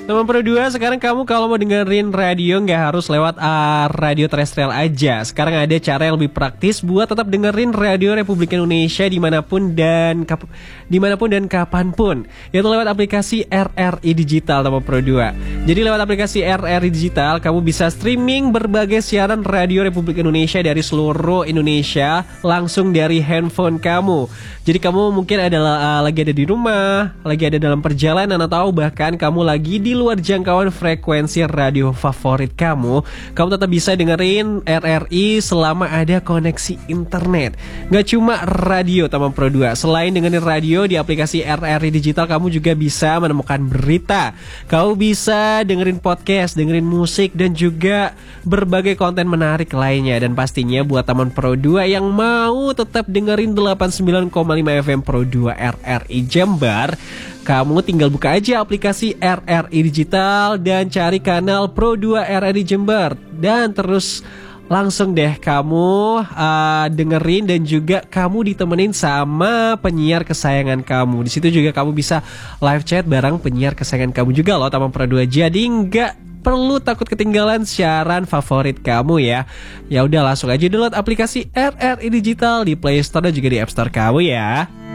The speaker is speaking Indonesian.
Teman Pro 2, sekarang kamu kalau mau dengerin radio nggak harus lewat radio terestrial aja. Sekarang ada cara yang lebih praktis buat tetap dengerin radio Republik Indonesia dimanapun dan kapanpun, yaitu lewat aplikasi RRI Digital, teman Pro 2. Jadi lewat aplikasi RRI Digital, kamu bisa streaming berbagai siaran radio Republik Indonesia dari seluruh Indonesia langsung dari handphone kamu. Jadi kamu mungkin lagi ada di rumah, lagi ada dalam perjalanan, atau bahkan kamu lagi di luar jangkauan frekuensi radio favorit kamu tetap bisa dengerin RRI selama ada koneksi internet. Gak cuma radio, teman Pro 2. Selain dengerin radio di aplikasi RRI Digital, kamu juga bisa menemukan berita. Kamu bisa dengerin podcast, dengerin musik, dan juga berbagai konten menarik lainnya. Dan pastinya buat teman Pro 2 yang mau tetap dengerin 89,5 FM Pro 2 RRI Jember, kamu tinggal buka aja aplikasi RRI Digital dan cari kanal Pro 2 RRI Jember. Dan terus langsung deh kamu dengerin, dan juga kamu ditemenin sama penyiar kesayangan kamu. Di situ juga kamu bisa live chat bareng penyiar kesayangan kamu juga loh, teman Pro 2. Jadi nggak perlu takut ketinggalan siaran favorit kamu ya. Ya udah, langsung aja download aplikasi RRI Digital di Play Store dan juga di App Store kamu ya.